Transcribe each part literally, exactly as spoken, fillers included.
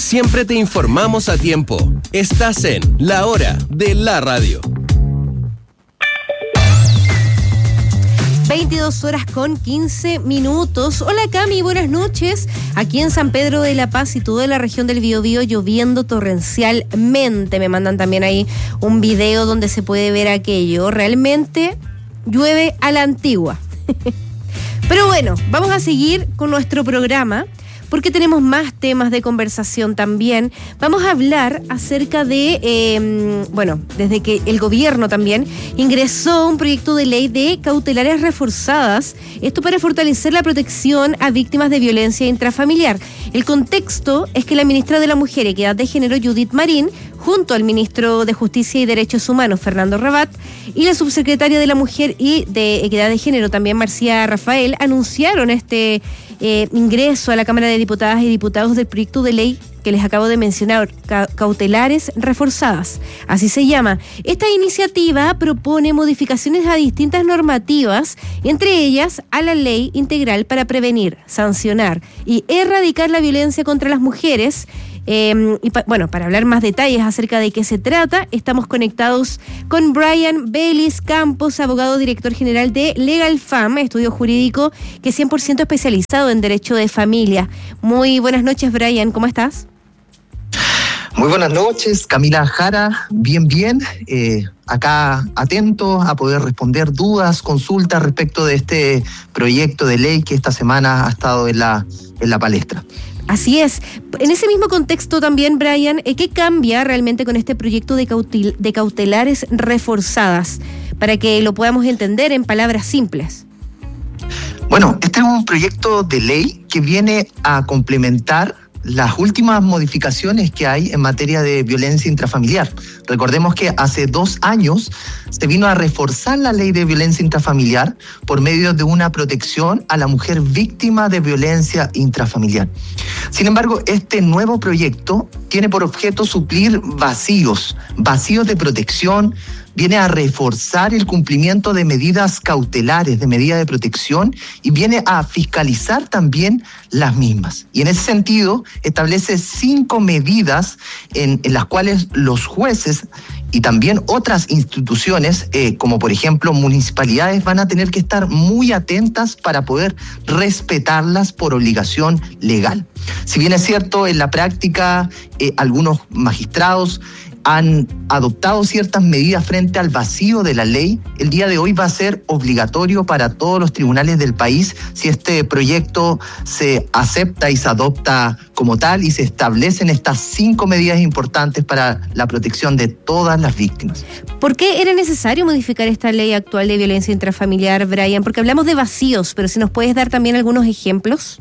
siempre te informamos a tiempo. Estás en La Hora de la Radio. veintidós horas con quince minutos. Hola Cami, buenas noches. Aquí en San Pedro de la Paz y toda la región del Biobío lloviendo torrencialmente. Me mandan también ahí un video donde se puede ver aquello. Realmente llueve a la antigua. Pero bueno, vamos a seguir con nuestro programa porque tenemos más temas de conversación también. Vamos a hablar acerca de, eh, bueno, desde que el gobierno también ingresó un proyecto de ley de cautelares reforzadas, esto para fortalecer la protección a víctimas de violencia intrafamiliar. El contexto es que la ministra de la Mujer y Equidad de Género, Judith Marín, junto al ministro de Justicia y Derechos Humanos, Fernando Rabat, y la subsecretaria de la Mujer y de Equidad de Género, también Marcia Rafael, anunciaron este eh, ingreso a la Cámara de Diputadas y Diputados del proyecto de ley que les acabo de mencionar, ca- cautelares reforzadas, así se llama. Esta iniciativa propone modificaciones a distintas normativas, entre ellas a la Ley Integral para prevenir, sancionar y erradicar la violencia contra las mujeres. Eh, y pa- bueno, para hablar más detalles acerca de qué se trata, estamos conectados con Brian Vélez Campos, abogado director general de Legal Fam, estudio jurídico que es cien por ciento especializado en derecho de familia. Muy buenas noches, Brian, ¿cómo estás? Muy buenas noches, Camila Jara, bien, bien, eh, acá atento a poder responder dudas, consultas respecto de este proyecto de ley que esta semana ha estado en la, en la palestra. Así es. En ese mismo contexto también, Brian, ¿qué cambia realmente con este proyecto de, cautil, de cautelares reforzadas? Para que lo podamos entender en palabras simples. Bueno, este es un proyecto de ley que viene a complementar las últimas modificaciones que hay en materia de violencia intrafamiliar. Recordemos que hace dos años se vino a reforzar la ley de violencia intrafamiliar por medio de una protección a la mujer víctima de violencia intrafamiliar. Sin embargo, este nuevo proyecto tiene por objeto suplir vacíos, vacíos de protección, viene a reforzar el cumplimiento de medidas cautelares, de medidas de protección, y viene a fiscalizar también las mismas. Y en ese sentido establece cinco medidas en, en las cuales los jueces y también otras instituciones, eh, como por ejemplo municipalidades, van a tener que estar muy atentas para poder respetarlas por obligación legal. Si bien es cierto, en la práctica eh, algunos magistrados han adoptado ciertas medidas frente al vacío de la ley, el día de hoy va a ser obligatorio para todos los tribunales del país si este proyecto se acepta y se adopta como tal y se establecen estas cinco medidas importantes para la protección de todas las víctimas. ¿Por qué era necesario modificar esta ley actual de violencia intrafamiliar, Brian? Porque hablamos de vacíos, pero si nos puedes dar también algunos ejemplos.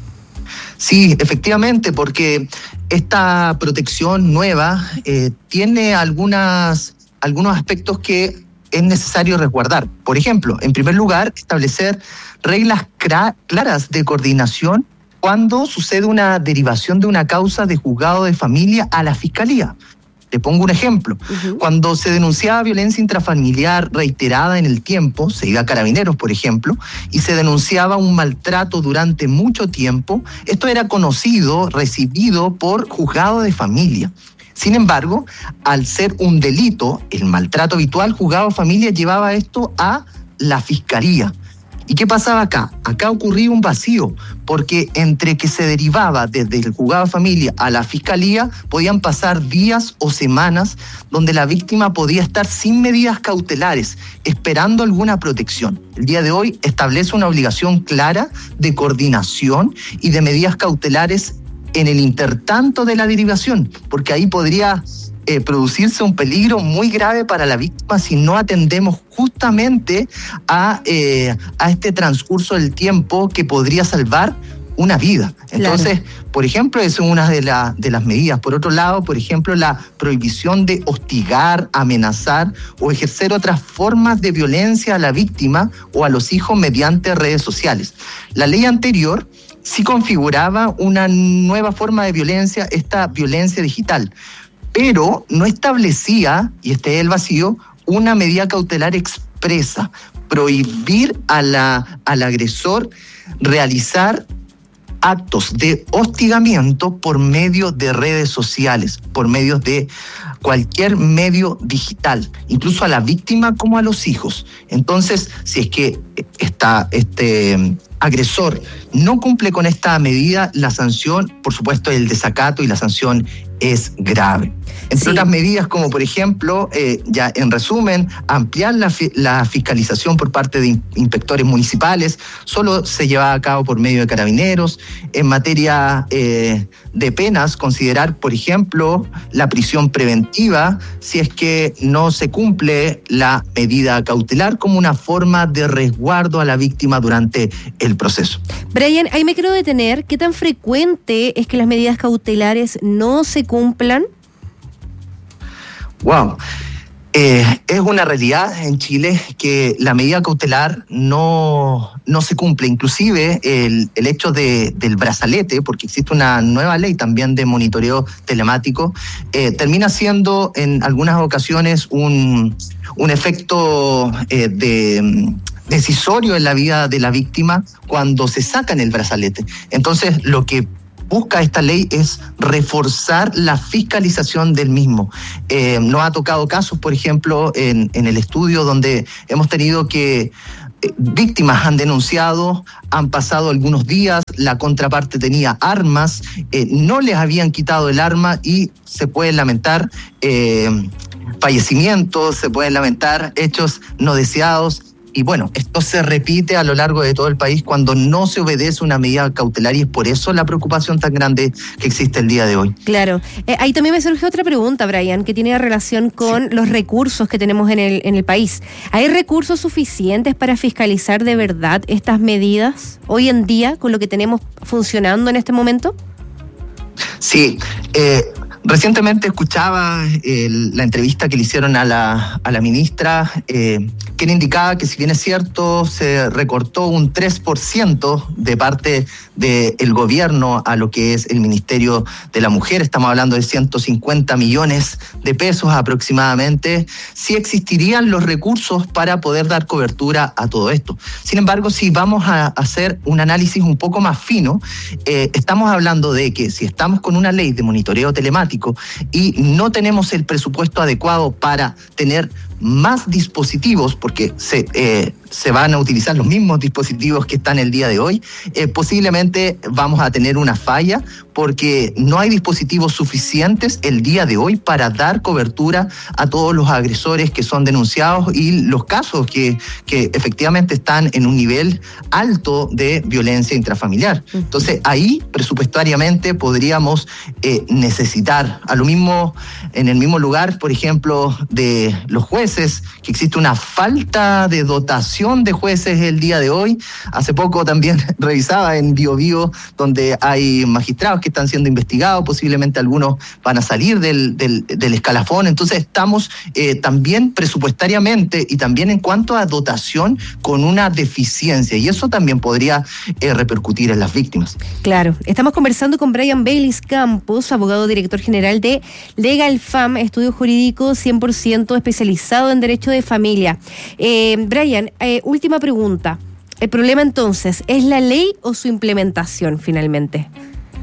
Sí, efectivamente, porque esta protección nueva eh, tiene algunas, algunos aspectos que es necesario resguardar. Por ejemplo, en primer lugar, establecer reglas cra- claras de coordinación cuando sucede una derivación de una causa de juzgado de familia a la fiscalía. Te pongo un ejemplo. Uh-huh. Cuando se denunciaba violencia intrafamiliar reiterada en el tiempo, se iba a Carabineros, por ejemplo, y se denunciaba un maltrato durante mucho tiempo, esto era conocido, recibido por juzgado de familia. Sin embargo, al ser un delito, el maltrato habitual, juzgado de familia llevaba esto a la fiscalía. ¿Y qué pasaba acá? Acá ocurría un vacío, porque entre que se derivaba desde el juzgado de familia a la fiscalía, podían pasar días o semanas donde la víctima podía estar sin medidas cautelares, esperando alguna protección. El día de hoy establece una obligación clara de coordinación y de medidas cautelares en el intertanto de la derivación, porque ahí podría Eh, producirse un peligro muy grave para la víctima si no atendemos justamente a, eh, a este transcurso del tiempo que podría salvar una vida. Entonces, claro. Por ejemplo, esa es una de, la, de las medidas. Por otro lado, por ejemplo, la prohibición de hostigar, amenazar o ejercer otras formas de violencia a la víctima o a los hijos mediante redes sociales. La ley anterior sí configuraba una nueva forma de violencia, esta violencia digital, pero no establecía, y este es el vacío, una medida cautelar expresa, prohibir a la, al agresor realizar actos de hostigamiento por medio de redes sociales, por medio de cualquier medio digital, incluso a la víctima como a los hijos. Entonces, si es que está este agresor no cumple con esta medida, la sanción, por supuesto, el desacato y la sanción es grave. Entre sí. otras medidas, como por ejemplo, eh, ya en resumen, ampliar la, fi- la fiscalización por parte de in- inspectores municipales, solo se lleva a cabo por medio de carabineros. En materia eh, de penas, considerar, por ejemplo, la prisión preventiva si es que no se cumple la medida cautelar como una forma de resguardo a la víctima durante el proceso. Brian, ahí me quiero detener. ¿Qué tan frecuente es que las medidas cautelares no se cumplan? Wow. Eh, es una realidad en Chile que la medida cautelar no, no se cumple. Inclusive el, el hecho de, del brazalete, porque existe una nueva ley también de monitoreo telemático, eh, termina siendo en algunas ocasiones un, un efecto eh, de... decisorio en la vida de la víctima cuando se sacan el brazalete. Entonces, lo que busca esta ley es reforzar la fiscalización del mismo. Eh, nos ha tocado casos, por ejemplo, en, en el estudio donde hemos tenido que eh, víctimas han denunciado, han pasado algunos días, la contraparte tenía armas, eh, no les habían quitado el arma y se pueden lamentar eh, fallecimientos, se pueden lamentar hechos no deseados. Y bueno, esto se repite a lo largo de todo el país cuando no se obedece una medida cautelar y es por eso la preocupación tan grande que existe el día de hoy. Claro. Eh, ahí también me surge otra pregunta, Brian, que tiene relación con sí. los recursos que tenemos en el, en el país. ¿Hay recursos suficientes para fiscalizar de verdad estas medidas hoy en día con lo que tenemos funcionando en este momento? Sí. Eh, Recientemente escuchaba eh, la entrevista que le hicieron a la, a la ministra, eh, quien indicaba que si bien es cierto, se recortó un tres por ciento de parte del gobierno a lo que es el Ministerio de la Mujer, estamos hablando de ciento cincuenta millones de pesos aproximadamente, sí existirían los recursos para poder dar cobertura a todo esto. Sin embargo, si vamos a hacer un análisis un poco más fino, eh, estamos hablando de que si estamos con una ley de monitoreo telemático, y no tenemos el presupuesto adecuado para tener más dispositivos, porque se, eh, se van a utilizar los mismos dispositivos que están el día de hoy, eh, posiblemente vamos a tener una falla porque no hay dispositivos suficientes el día de hoy para dar cobertura a todos los agresores que son denunciados y los casos que, que efectivamente están en un nivel alto de violencia intrafamiliar. Entonces ahí presupuestariamente podríamos eh, necesitar a lo mismo, en el mismo lugar, por ejemplo, de los jueces, que existe una falta de dotación de jueces el día de hoy. Hace poco también revisaba en Bio Bio, donde hay magistrados que están siendo investigados, posiblemente algunos van a salir del, del, del escalafón. Entonces estamos eh, también presupuestariamente y también en cuanto a dotación con una deficiencia, y eso también podría eh, repercutir en las víctimas. Claro, estamos conversando con Brian Baylis Campos, abogado director general de LegalFam, estudio jurídico cien por ciento especializado en derecho de familia. Eh, Brian, eh, última pregunta. ¿El problema entonces es la ley o su implementación finalmente?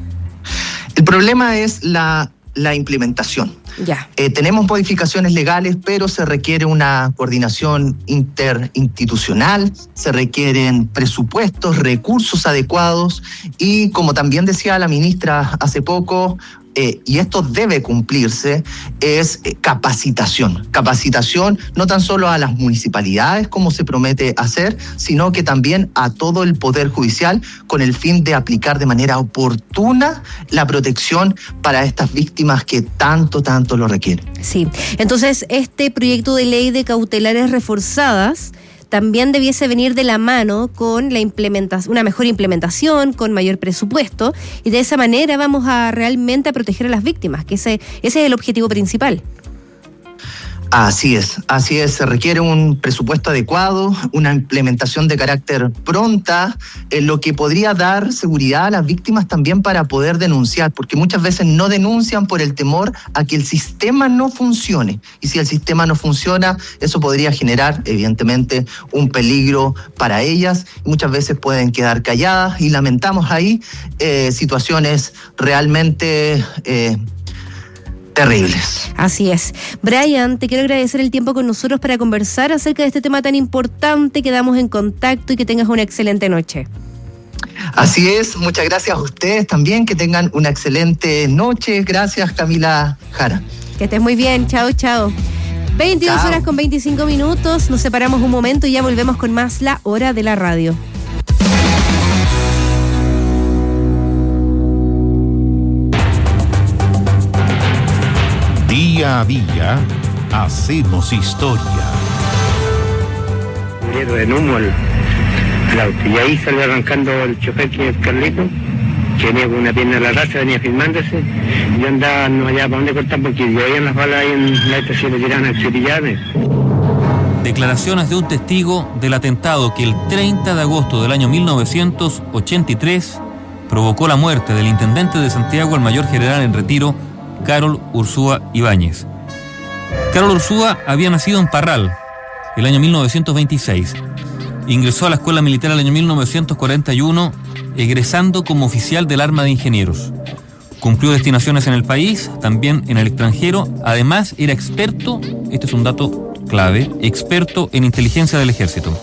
El problema es la, la implementación. Ya. Eh, tenemos modificaciones legales, pero se requiere una coordinación interinstitucional, se requieren presupuestos, recursos adecuados y, como también decía la ministra hace poco, Eh, y esto debe cumplirse, es eh, capacitación. Capacitación no tan solo a las municipalidades, como se promete hacer, sino que también a todo el Poder Judicial, con el fin de aplicar de manera oportuna la protección para estas víctimas que tanto, tanto lo requieren. Sí, entonces este proyecto de ley de cautelares reforzadas también debiese venir de la mano con la implementación, una mejor implementación, con mayor presupuesto, y de esa manera vamos a realmente a proteger a las víctimas, que ese, ese es el objetivo principal. Así es, así es, se requiere un presupuesto adecuado, una implementación de carácter pronta, eh, lo que podría dar seguridad a las víctimas también para poder denunciar, porque muchas veces no denuncian por el temor a que el sistema no funcione, y si el sistema no funciona, eso podría generar evidentemente un peligro para ellas, y muchas veces pueden quedar calladas, y lamentamos ahí eh, situaciones realmente Eh, terribles. Así es. Brian, te quiero agradecer el tiempo con nosotros para conversar acerca de este tema tan importante. Quedamos en contacto y que tengas una excelente noche. Así es, muchas gracias a ustedes también, que tengan una excelente noche. Gracias, Camila Jara. Que estés muy bien, chao, chao. veintidós chao. Horas con veinticinco minutos, nos separamos un momento y ya volvemos con más La Hora de la Radio. Día a día, hacemos historia. En humo el, el auto. Y ahí salió arrancando el chofer, que es Carlito, que venía con una pierna a la raza, venía filmándose. Y yo andaba no allá para dónde cortar, porque yo veía las balas ahí en la estación de tiraban a chupillarme. Declaraciones de un testigo del atentado que el treinta de agosto del año mil novecientos ochenta y tres provocó la muerte del intendente de Santiago, el mayor general en retiro, Carol Ursúa Ibáñez. Carol Ursúa había nacido en Parral el año mil novecientos veintiséis. Ingresó a la escuela militar el año mil novecientos cuarenta y uno, egresando como oficial del Arma de Ingenieros. Cumplió destinaciones en el país, también en el extranjero. Además, era experto, este es un dato clave, experto en inteligencia del ejército.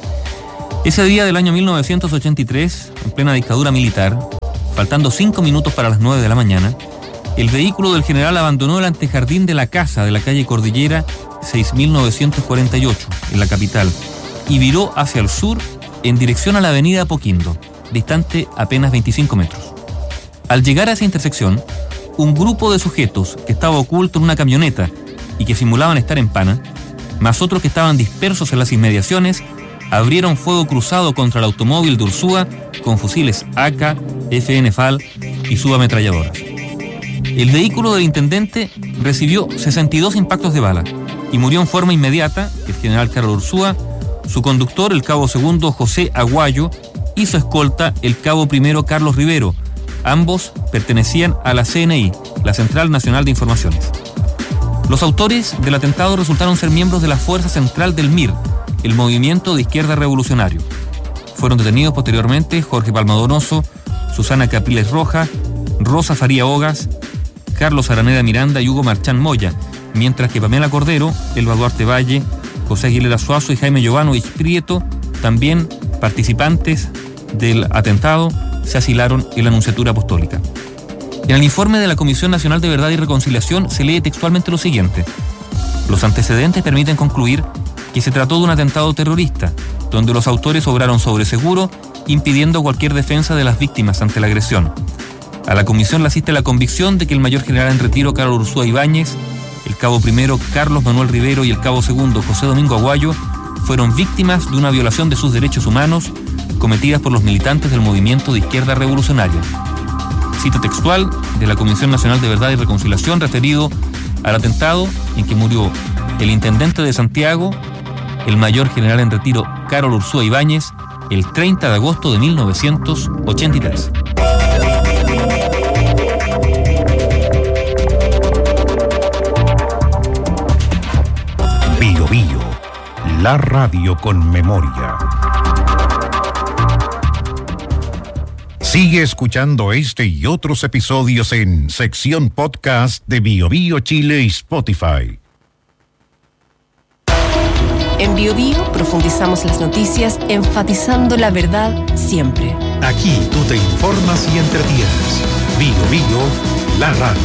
Ese día del año mil novecientos ochenta y tres, en plena dictadura militar, faltando cinco minutos para las nueve de la mañana, el vehículo del general abandonó el antejardín de la casa de la calle Cordillera seis mil novecientos cuarenta y ocho, en la capital, y viró hacia el sur en dirección a la avenida Apoquindo, distante apenas veinticinco metros. Al llegar a esa intersección, un grupo de sujetos que estaba oculto en una camioneta y que simulaban estar en Pana, más otros que estaban dispersos en las inmediaciones, abrieron fuego cruzado contra el automóvil de Ursúa con fusiles A K, F N FAL y subametralladoras. El vehículo del intendente recibió sesenta y dos impactos de bala y murió en forma inmediata el general Carlos Ursúa, su conductor, el cabo segundo José Aguayo, y su escolta, el cabo primero Carlos Rivero. Ambos pertenecían a la C N I, la Central Nacional de Informaciones. Los autores del atentado resultaron ser miembros de la Fuerza Central del M I R, el Movimiento de Izquierda Revolucionario. Fueron detenidos posteriormente Jorge Palma Donoso, Susana Capriles Roja, Rosa Faría Hogas, Carlos Araneda Miranda y Hugo Marchán Moya, mientras que Pamela Cordero, Elba Duarte Valle, José Aguilera Suazo y Jaime Jovanovich Prieto, también participantes del atentado, se asilaron en la Nunciatura Apostólica. En el informe de la Comisión Nacional de Verdad y Reconciliación se lee textualmente lo siguiente: los antecedentes permiten concluir que se trató de un atentado terrorista, donde los autores obraron sobre seguro, impidiendo cualquier defensa de las víctimas ante la agresión. A la comisión le asiste la convicción de que el mayor general en retiro Carlos Ursúa Ibáñez, el cabo primero Carlos Manuel Rivero y el cabo segundo José Domingo Aguayo fueron víctimas de una violación de sus derechos humanos cometidas por los militantes del movimiento de izquierda revolucionaria. Cita textual de la Comisión Nacional de Verdad y Reconciliación referido al atentado en que murió el intendente de Santiago, el mayor general en retiro Carlos Ursúa Ibáñez, el treinta de agosto de mil novecientos ochenta y tres. Bio Bio, la radio con memoria. Sigue escuchando este y otros episodios en sección podcast de Bio Bio Chile y Spotify. En Bio Bio profundizamos las noticias enfatizando la verdad siempre. Aquí tú te informas y entretienes. Bio Bio, la radio.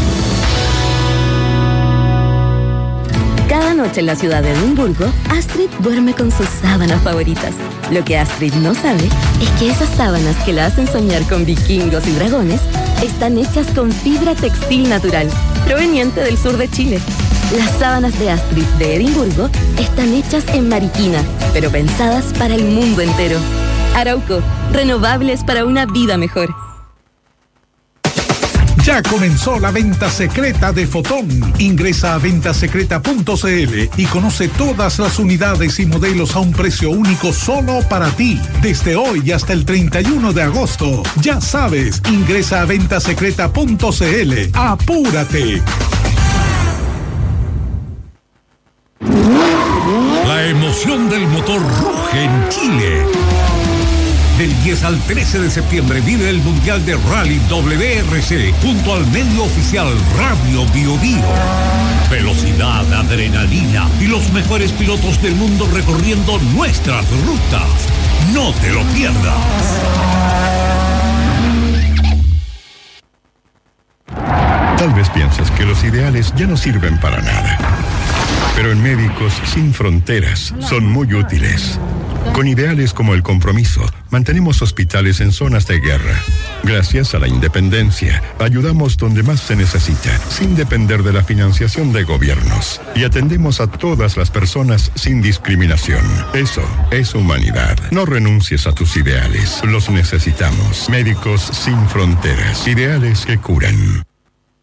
Cada noche en la ciudad de Edimburgo, Astrid duerme con sus sábanas favoritas. Lo que Astrid no sabe es que esas sábanas que la hacen soñar con vikingos y dragones están hechas con fibra textil natural, proveniente del sur de Chile. Las sábanas de Astrid de Edimburgo están hechas en Mariquina, pero pensadas para el mundo entero. Arauco, renovables para una vida mejor. Ya comenzó la venta secreta de Fotón. Ingresa a ventasecreta punto c l y conoce todas las unidades y modelos a un precio único solo para ti. Desde hoy hasta el treinta y uno de agosto. Ya sabes, ingresa a ventasecreta punto c l. ¡Apúrate! La emoción del motor ruge en Chile. Del diez al trece de septiembre vive el Mundial de Rally W R C junto al medio oficial Radio Bio Bio. Velocidad, adrenalina y los mejores pilotos del mundo recorriendo nuestras rutas. No te lo pierdas. Tal vez piensas que los ideales ya no sirven para nada. Pero en Médicos Sin Fronteras son muy útiles. Con ideales como el compromiso, mantenemos hospitales en zonas de guerra. Gracias a la independencia, ayudamos donde más se necesita, sin depender de la financiación de gobiernos. Y atendemos a todas las personas sin discriminación. Eso es humanidad. No renuncies a tus ideales. Los necesitamos. Médicos Sin Fronteras. Ideales que curan.